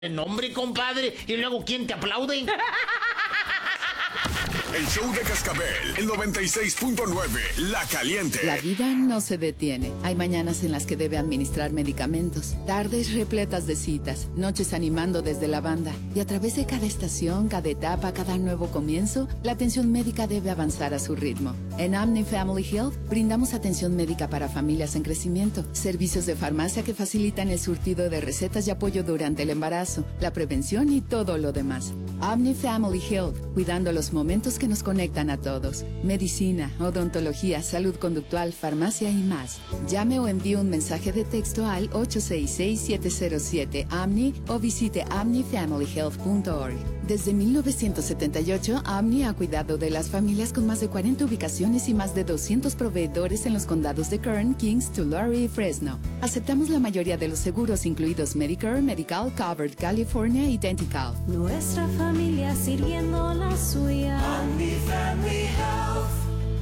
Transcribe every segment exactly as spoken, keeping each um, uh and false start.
el nombre, compadre, y luego ¿quién te aplaude? El show de Cascabel, el noventa y seis punto nueve, La Caliente. La vida no se detiene. Hay mañanas en las que debe administrar medicamentos, tardes repletas de citas, noches animando desde la banda. Y a través de cada estación, cada etapa, cada nuevo comienzo, la atención médica debe avanzar a su ritmo. En Omni Family Health brindamos atención médica para familias en crecimiento, servicios de farmacia que facilitan el surtido de recetas y apoyo durante el embarazo, la prevención y todo lo demás. Omni Family Health, cuidando los momentos que nos conectan a todos. Medicina, odontología, salud conductual, farmacia y más. Llame o envíe un mensaje de texto al ocho seis seis, siete cero siete, O M N I o visite omni family health punto org. Desde mil novecientos setenta y ocho, Omni ha cuidado de las familias con más de cuarenta ubicaciones y más de doscientos proveedores en los condados de Kern, Kings, Tulare y Fresno. Aceptamos la mayoría de los seguros, incluidos Medicare, Medical, Covered, California y Dental. Nuestra familia sirviendo la suya. Omni Family Health.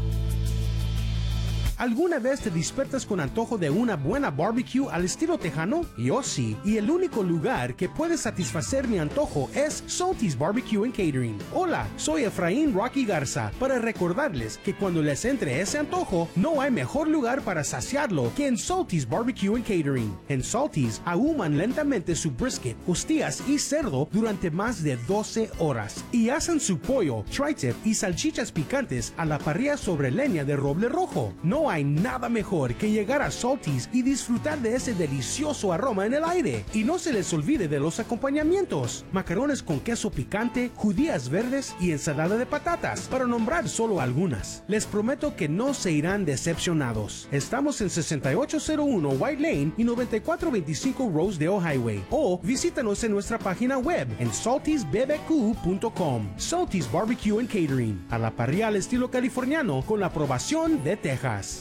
¿Alguna vez te despiertas con antojo de una buena barbecue al estilo tejano? Yo sí, y el único lugar que puede satisfacer mi antojo es Salty's Barbecue and Catering. Hola, soy Efraín Rocky Garza, para recordarles que cuando les entre ese antojo, no hay mejor lugar para saciarlo que en Salty's Barbecue and Catering. En Salty's ahuman lentamente su brisket, costillas y cerdo durante más de doce horas, y hacen su pollo, tri-tip y salchichas picantes a la parrilla sobre leña de roble rojo. No hay nada mejor que llegar a Salty's y disfrutar de ese delicioso aroma en el aire. Y no se les olvide de los acompañamientos: macarrones con queso picante, judías verdes y ensalada de patatas, para nombrar solo algunas. Les prometo que no se irán decepcionados. Estamos en sesenta y ocho cero uno White Lane y noventa y cuatro veinticinco Rosedale Highway, o visítanos en nuestra página web en saltys b b q punto com. Salty's Barbecue and Catering, a la parrilla al estilo californiano con la aprobación de Texas.